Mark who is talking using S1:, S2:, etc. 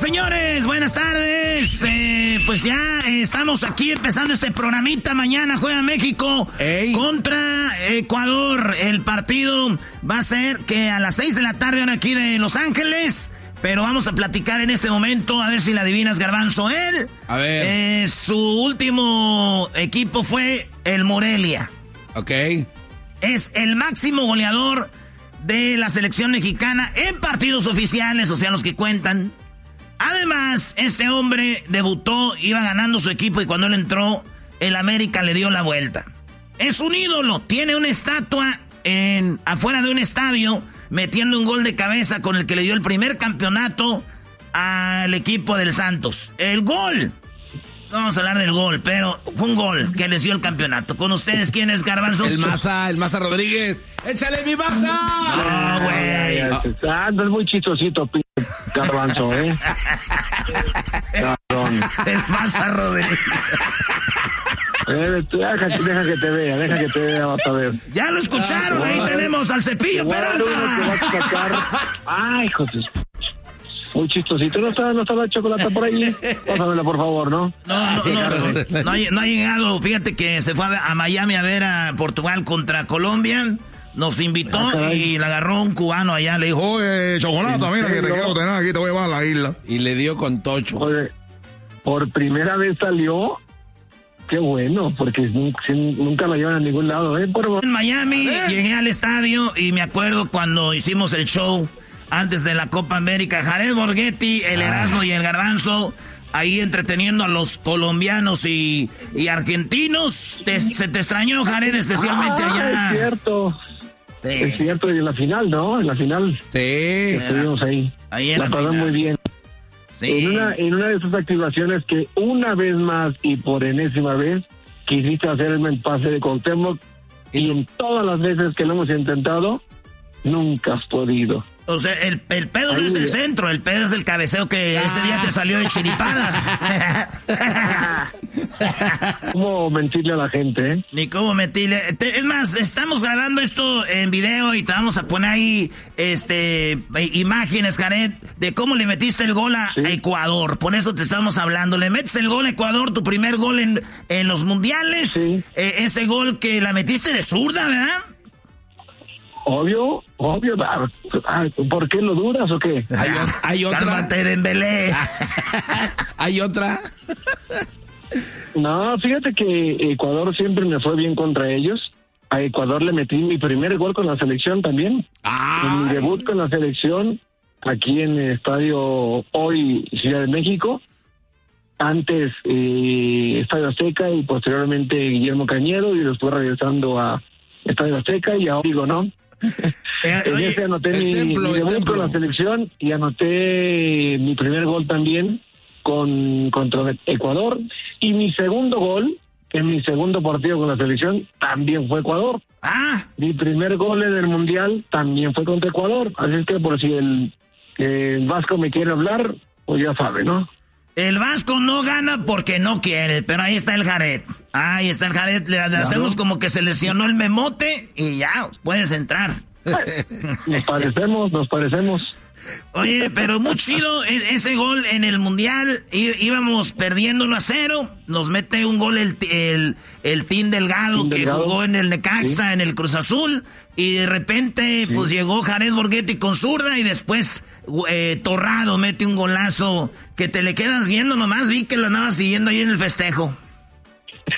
S1: señores, buenas tardes. Pues ya estamos aquí empezando este programita. Mañana juega México contra Ecuador. El partido va a ser que a las 6 de la tarde, hora aquí de Los Ángeles. Pero vamos a platicar en este momento, a ver si la adivinas, Garbanzo. Él,
S2: a ver.
S1: Su último equipo fue el Morelia.
S2: Ok.
S1: Es el máximo goleador de la selección mexicana en partidos oficiales, o sea, los que cuentan. Además, este hombre debutó, iba ganando su equipo y cuando él entró, el América le dio la vuelta. Es un ídolo, tiene una estatua afuera de un estadio, metiendo un gol de cabeza con el que le dio el primer campeonato al equipo del Santos. El gol, no vamos a hablar del gol, pero fue un gol que les dio el campeonato. ¿Con ustedes quién es, Garbanzo?
S2: El Maza Rodríguez. ¡Échale mi Maza!
S1: No, güey.
S3: Es muy chistosito, Garbanzo, Cabrón.
S1: El Maza Rodríguez.
S3: Deja que te vea, vas a ver.
S1: Ya lo escucharon, ahí tenemos al Cepillo Peralta.
S3: Ay, hijo de... Muy chistosito. ¿No está la chocolate por ahí? Pásamela, por favor, ¿no?
S1: No ha llegado. Fíjate que se fue a Miami a ver a Portugal contra Colombia. Nos invitó y le agarró un cubano allá. Le dijo, oye, chocolate, mira que te quiero tener aquí, te voy a llevar a la isla.
S2: Y le dio con tocho.
S3: Oye, por primera vez salió. Qué bueno, porque nunca lo llevan a ningún lado, En
S1: Miami llegué al estadio y me acuerdo cuando hicimos el show antes de la Copa América. Jared Borghetti, el Erasmo y el Garbanzo ahí entreteniendo a los colombianos y argentinos. Se te extrañó, Jared, especialmente allá.
S3: Es cierto. Sí. Es cierto, y en la final, ¿no? En la final.
S2: Sí.
S3: Estuvimos ahí.
S1: Ahí
S3: la pasamos muy bien.
S1: Sí.
S3: En una de esas activaciones que una vez más y por enésima vez quisiste hacerme el pase de Cuauhtémoc y en todas las veces que lo hemos intentado, nunca has podido.
S1: O sea, el pedo no es el centro, el pedo es el cabeceo que ese día te salió de chiripada.
S3: ¿Cómo mentirle a la gente,
S1: Ni cómo mentirle. Es más, estamos grabando esto en video y te vamos a poner ahí imágenes, Jared, de cómo le metiste el gol a Ecuador. Por eso te estamos hablando. Le metes el gol a Ecuador, tu primer gol en los mundiales. Sí. Ese gol que la metiste de zurda, ¿verdad?
S3: Obvio. ¿Por qué lo dudas o qué?
S2: ¿Hay otra?
S1: Cálmate, Dembélé.
S2: ¿Hay otra?
S3: No, fíjate que Ecuador siempre me fue bien contra ellos. A Ecuador le metí mi primer gol con la selección también. En mi debut con la selección, aquí en el estadio hoy Ciudad de México. Antes Estadio Azteca y posteriormente Guillermo Cañedo y después regresando a Estadio Azteca y ahora digo, ¿no? En ese anoté mi debut con la selección y anoté mi primer gol también contra Ecuador y mi segundo gol en mi segundo partido con la selección también fue Ecuador. Mi primer gol en el Mundial también fue contra Ecuador, así es que por si el Vasco me quiere hablar, pues ya sabe, ¿no?
S1: El Vasco no gana porque no quiere, pero ahí está el Jared. Ahí está el Jared, le hacemos como que se lesionó el memote y ya, puedes entrar.
S3: Nos parecemos.
S1: Oye, pero muy chido ese gol en el Mundial. Íbamos perdiendo 1-0. Nos mete un gol el Team Delgado, que jugó en el Necaxa, en el Cruz Azul. Y de repente, pues llegó Jared Borghetti con zurda. Y después Torrado mete un golazo que te le quedas viendo nomás. Vi que lo andaba siguiendo ahí en el festejo.